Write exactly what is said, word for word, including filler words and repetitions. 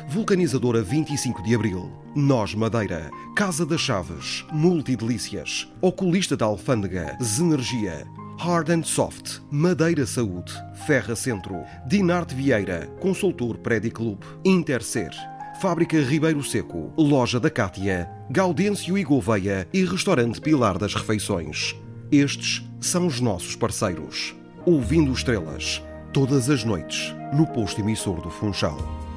Vulcanizadora vinte e cinco de Abril, Nós Madeira, Casa das Chaves, Multidelícias, Oculista da Alfândega, Zenergia, Hard and Soft, Madeira Saúde, Ferra Centro, Dinarte Vieira, Consultor Prédio Clube, Intercer, Fábrica Ribeiro Seco, Loja da Cátia, Gaudêncio e Gouveia e Restaurante Pilar das Refeições. Estes são os nossos parceiros. Ouvindo Estrelas, todas as noites, no posto emissor do Funchal.